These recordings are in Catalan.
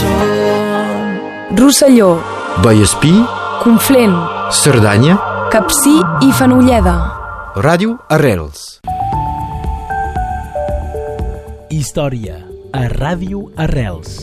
són. Rosselló, Vallespí, Conflent, Cerdanya, Capcir i Fenolleda. Ràdio Arrels. Història a Ràdio Arrels.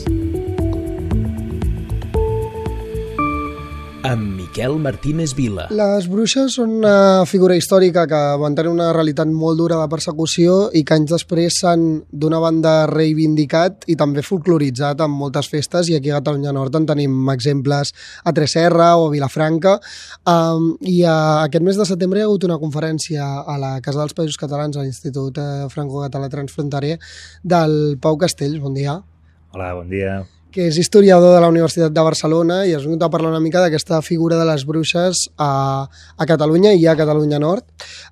Amb Miquel Martínez Vila. Les bruixes són una figura històrica que van tenir una realitat molt dura de persecució i que anys després s'han d'una banda reivindicat i també folcloritzat en moltes festes, i aquí a Catalunya Nord en tenim exemples a Tresserra o a Vilafranca. I aquest mes de setembre hi ha hagut una conferència a la Casa dels Països Catalans, a l'Institut Franco-Català Transfronterer, del Pau Castells. Bon dia. Hola, bon dia. Que és historiador de la Universitat de Barcelona i has vingut a parlar una mica d'aquesta figura de les bruixes a Catalunya i a Catalunya Nord.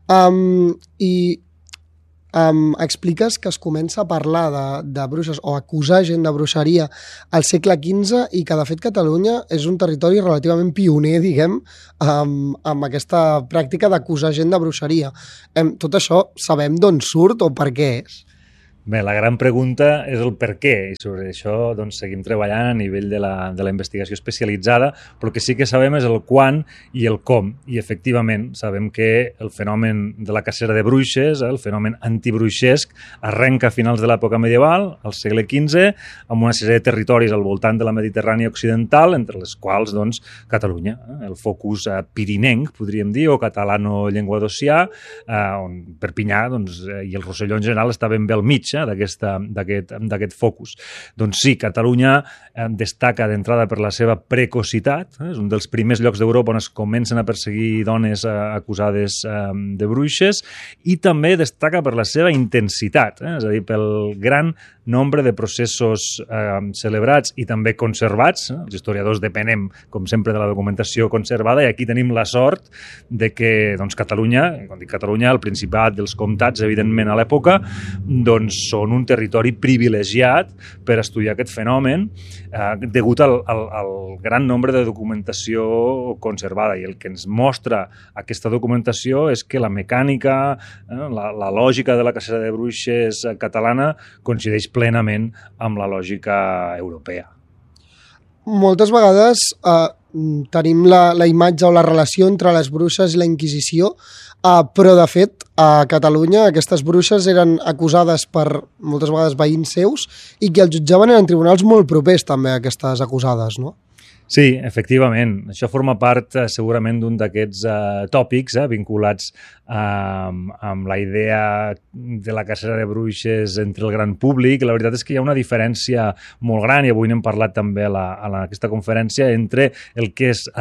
Expliques que es comença a parlar de bruixes o acusar gent de bruixeria al segle XV i que, de fet, Catalunya és un territori relativament pioner, diguem, amb aquesta pràctica d'acusar gent de bruixeria. Tot això sabem d'on surt o per què és? Bé, la gran pregunta és el per què, i sobre això doncs, seguim treballant a nivell de la investigació especialitzada, però el que sí que sabem és el quan i el com, i efectivament sabem que el fenomen de la cacera de bruixes, el fenomen antibruixesc, arrenca a finals de l'època medieval, al segle XV, amb una sèrie de territoris al voltant de la Mediterrània occidental, entre les quals doncs, Catalunya, el focus pirinenc, podríem dir, o catalano-llenguadocià, on Perpinyà doncs, i el Rosselló en general estaven bé al mig d'aquest focus. Doncs sí, Catalunya destaca d'entrada per la seva precocitat, és un dels primers llocs d'Europa on es comencen a perseguir dones acusades de bruixes, i també destaca per la seva intensitat, és a dir, pel gran nombre de processos celebrats i també conservats. Els historiadors depenem, com sempre, de la documentació conservada, i aquí tenim la sort de que doncs, Catalunya, quan dic Catalunya, el Principat dels Comtats, evidentment a l'època, doncs són un territori privilegiat per estudiar aquest fenomen degut al gran nombre de documentació conservada, i el que ens mostra aquesta documentació és que la mecànica, la lògica de la cacera de bruixes catalana coincideix plenament amb la lògica europea. Moltes vegades tenim la imatge o la relació entre les bruixes i la Inquisició, però de fet a Catalunya aquestes bruixes eren acusades per moltes vegades veïns seus i que els jutjaven en tribunals molt propers també a aquestes acusades, no? Sí, efectivament. Això forma part segurament d'un d'aquests tòpics vinculats amb la idea de la cacera de bruixes entre el gran públic. La veritat és que hi ha una diferència molt gran, i avui n'hem parlat també a aquesta conferència, entre el que és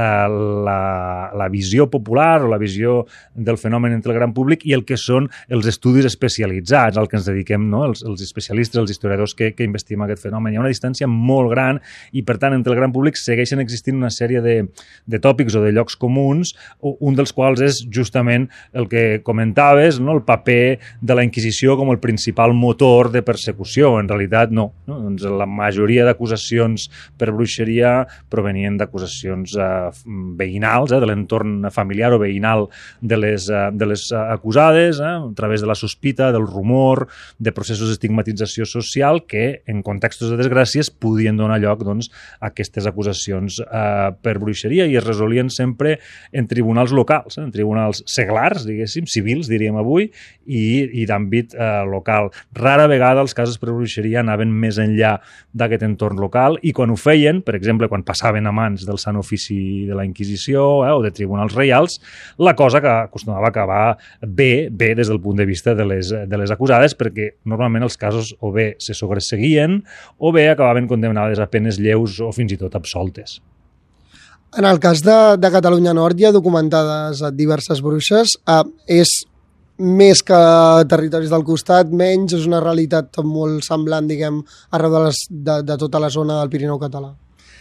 la visió popular o la visió del fenomen entre el gran públic i el que són els estudis especialitzats al que ens dediquem, no? Els especialistes, els historiadors que investiguem aquest fenomen. Hi ha una distància molt gran i, per tant, entre el gran públic segueixen existint una sèrie de tòpics o de llocs comuns, un dels quals és justament el que comentaves, no? El paper de la Inquisició com el principal motor de persecució. En realitat no. Doncs la majoria d'acusacions per bruixeria provenien d'acusacions veïnals, de l'entorn familiar o veïnal de les acusades, a través de la sospita, del rumor, de processos d'estigmatització social que, en contextos de desgràcies, podien donar lloc doncs, a aquestes acusacions per bruixeria, i es resolien sempre en tribunals locals, en tribunals seglars, diguéssim, civils, diríem avui, i d'àmbit local. Rara vegada els casos per bruixeria anaven més enllà d'aquest entorn local, i quan ho feien, per exemple, quan passaven a mans del Sant Ofici de la Inquisició o de tribunals reials, la cosa que acostumava a acabar bé des del punt de vista de les acusades, perquè normalment els casos o bé se sobreseguien o bé acabaven condemnades a penes lleus o fins i tot absoltes. En el cas de Catalunya Nord hi ha documentades diverses bruixes. És més que territoris del costat, menys, és una realitat molt semblant, diguem, arreu de tota la zona del Pirineu català.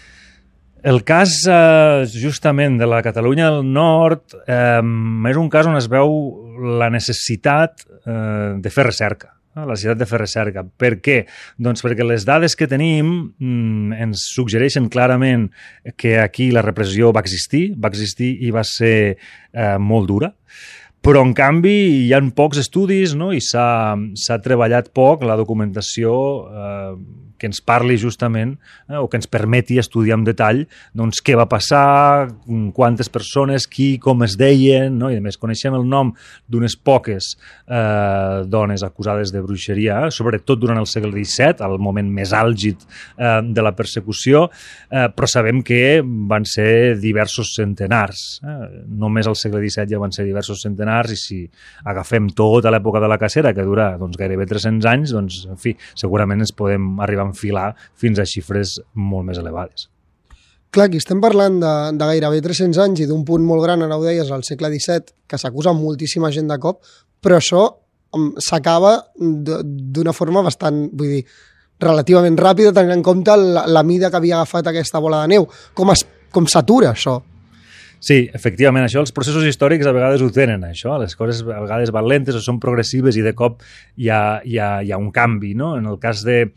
El cas, justament, de la Catalunya del Nord és un cas on es veu la necessitat de fer recerca. La necessitat de fer recerca. Per què? Doncs perquè les dades que tenim ens suggereixen clarament que aquí la repressió va existir i va ser molt dura, però en canvi hi ha pocs estudis, no? I s'ha treballat poc la documentació que ens parli justament o que ens permeti estudiar en detall doncs, què va passar, quantes persones, qui, com es deien, no? I a més coneixem el nom d'unes poques dones acusades de bruixeria, sobretot durant el segle XVII, al moment més àlgid de la persecució, però sabem que van ser diversos centenars. Només al segle XVII ja van ser diversos centenars i si agafem tota l'època de la cacera, que dura doncs, gairebé 300 anys, doncs, en fi, segurament ens podem arribar a enfilar fins a xifres molt més elevades. Clar, aquí estem parlant de gairebé 300 anys i d'un punt molt gran, ara ho deies, al segle XVII, que s'acusa moltíssima gent de cop, però això s'acaba d'una forma bastant, vull dir, relativament ràpida, tenint en compte la mida que havia agafat aquesta bola de neu. Com s'atura això? Sí, efectivament, això, els processos històrics a vegades ho tenen, això, les coses a vegades van lentes o són progressives i de cop hi ha un canvi, no? En el cas de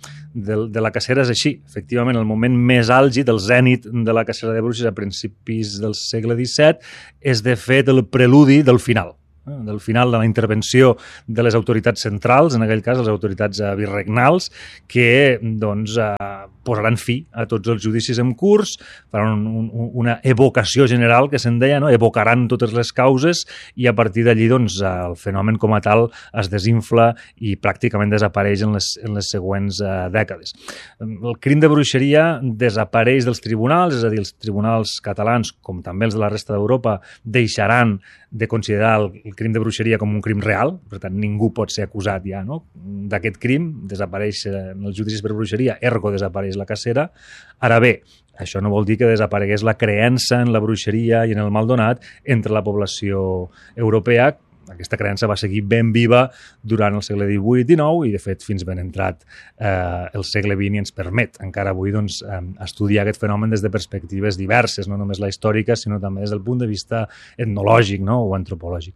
la cacera és així, efectivament, el moment més àlgid, el zènit de la cacera de bruixes a principis del segle XVII és de fet el preludi del final de la intervenció de les autoritats centrals, en aquell cas les autoritats virregnals, que doncs, posaran fi a tots els judicis en curs, faran una evocació general, que se'n deia, no? Evocaran totes les causes i a partir d'allí doncs, el fenomen com a tal es desinfla i pràcticament desapareix en les següents dècades. El crim de bruixeria desapareix dels tribunals, és a dir, els tribunals catalans, com també els de la resta d'Europa, deixaran de considerar el crim de bruixeria com un crim real, per tant ningú pot ser acusat ja, no? D'aquest crim, desapareix els judicis per bruixeria, ergo desapareix la cacera. Ara bé, això no vol dir que desaparegués la creença en la bruixeria i en el mal donat entre la població europea. Aquesta creença va seguir ben viva durant el segle XVIII i XIX i, de fet, fins ben entrat el segle XX i ens permet encara avui doncs, estudiar aquest fenomen des de perspectives diverses, no només la històrica, sinó també des del punt de vista etnològic, no? O antropològic.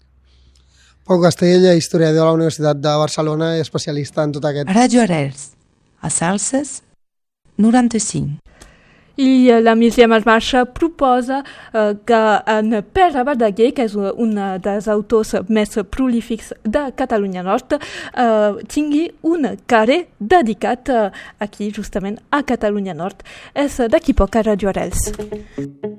Pau Castell, historiador de la Universitat de Barcelona i especialista en tot aquest. Ràdio Arrels, a Salses 95. I la Míriam Marxa proposa que en Pere Verdaguer, que és un dels autors més prolífics de Catalunya Nord, tingui un carrer dedicat aquí, justament, a Catalunya Nord. És d'aquí poc a Ràdio Arrels.